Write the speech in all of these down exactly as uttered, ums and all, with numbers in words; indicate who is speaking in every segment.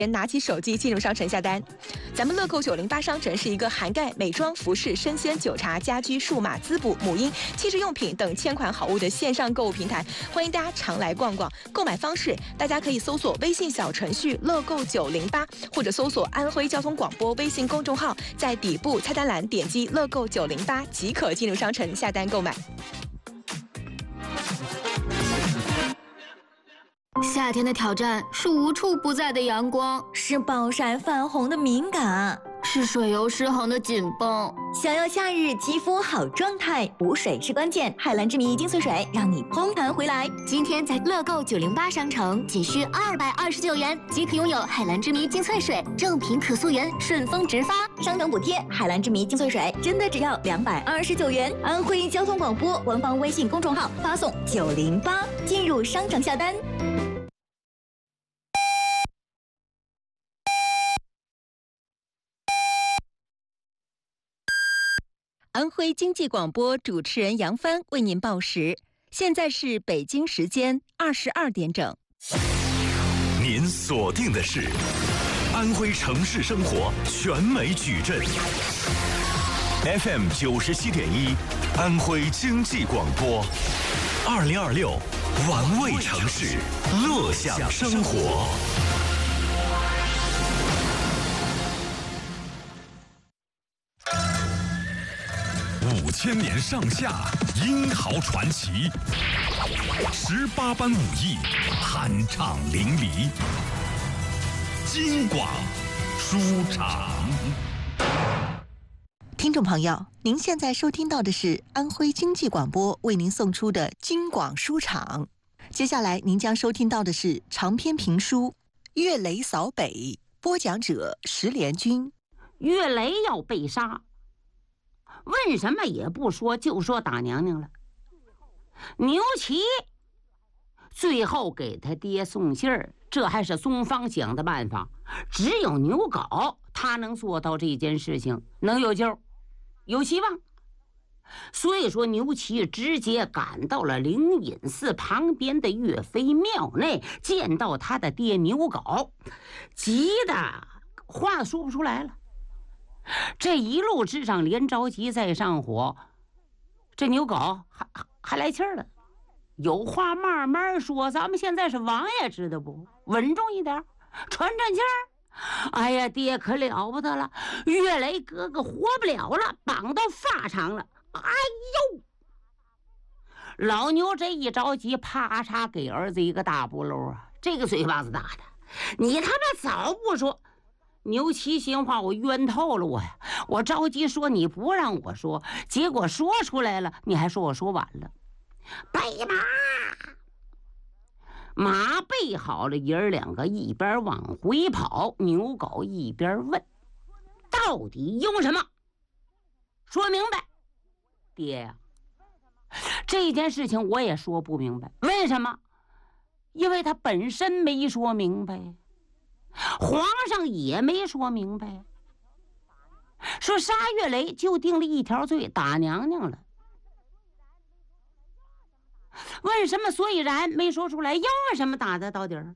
Speaker 1: 拿起手机进入商城下单。咱们乐购九零八商城是一个涵盖美妆、服饰、生鲜、酒茶、家居、数码、滋补、母婴、气质用品等千款好物的线上购物平台，欢迎大家常来逛逛。购买方式，大家可以搜索微信小程序“乐购九零八”，或者搜索安徽交通广播微信公众号，在底部菜单栏点击“乐购九零八”即可进入商城下单购买。
Speaker 2: 夏天的挑战是无处不在的阳光，
Speaker 3: 是暴晒泛红的敏感，
Speaker 2: 是水油失衡的紧绷。
Speaker 3: 想要夏日肌肤好状态，补水是关键。海蓝之谜精粹水让你嘭弹回来。
Speaker 2: 今天在乐购九零八商城，仅需二百二十九元即可拥有海蓝之谜精粹水，正品可溯源，顺丰直发，
Speaker 3: 商城补贴。海蓝之谜精粹水真的只要两百二十九元。安徽交通广播官方微信公众号发送九零八进入商城下单。
Speaker 4: 安徽经济广播主持人杨帆为您报时，现在是北京时间二十二点整。
Speaker 5: 您锁定的是安徽城市生活全美矩阵 F M 九十七点一，安徽经济广播，二零二六玩味城市，乐享生活。五千年上下，英豪传奇；十八般武艺，酣畅淋漓。京广书场。
Speaker 6: 听众朋友，您现在收听到的是安徽经济广播为您送出的京广书场。接下来您将收听到的是长篇评书《岳雷扫北》，播讲者石连军。
Speaker 7: 岳雷要被杀，问什么也不说，就说打娘娘了。牛琦最后给他爹送信儿，这还是松方想的办法。只有牛皋他能做到这件事情，能有救，有希望。所以说牛琦直接赶到了灵隐寺旁边的岳飞庙内，见到他的爹牛皋，急得话说不出来了。这一路之上连着急再上火，这牛皋还还来气儿了，有话慢慢说，咱们现在是王爷，知道不？稳重一点，喘喘气儿。哎呀，爹可了不得了，岳雷哥哥活不了了，绑到发场了。哎呦！老牛这一着急，啪嚓给儿子一个大不漏啊！这个嘴巴子大的，你他妈早不说！牛琦心话我冤透了我呀！我着急说你不让我说，结果说出来了，你还说我说晚了。备马，马备好了，爷儿两个一边往回跑，牛皋一边问：到底用什么？说明白。爹呀，这件事情我也说不明白，为什么？因为他本身没说明白，皇上也没说明白，说杀岳雷就定了一条罪，打娘娘了。问什么所以然没说出来，因为什么打的到底儿？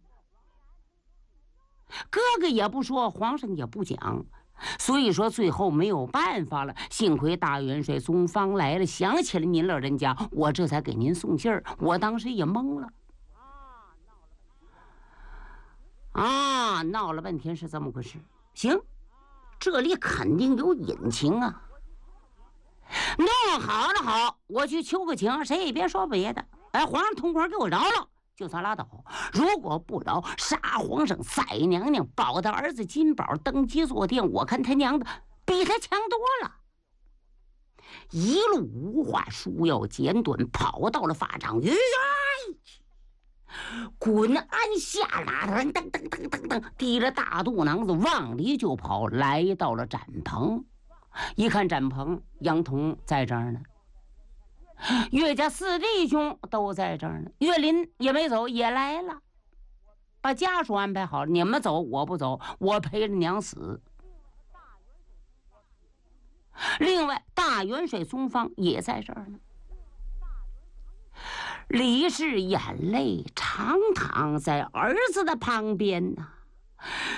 Speaker 7: 哥哥也不说，皇上也不讲，所以说最后没有办法了。幸亏大元帅松方来了，想起了您老人家，我这才给您送信儿。我当时也懵了。啊，闹了半天是这么回事。行，这里肯定有隐情啊。弄好了好，我去求个情，谁也别说别的。哎，皇上痛快给我饶了，就算拉倒。如果不饶，杀皇上，宰娘娘，保他儿子金宝登基坐殿，我看他娘的比他强多了。一路无话，书要简短，跑到了法场，吁滚鞍下马，噔噔噔噔噔噔，提着大肚囊子往里就跑，来到了展棚。一看展棚，杨童在这儿呢，岳家四弟兄都在这儿呢，岳林也没走，也来了，把家属安排好了，你们走我不走，我陪着娘死。另外大元帅松方也在这儿呢，李氏眼泪常淌在儿子的旁边呢、啊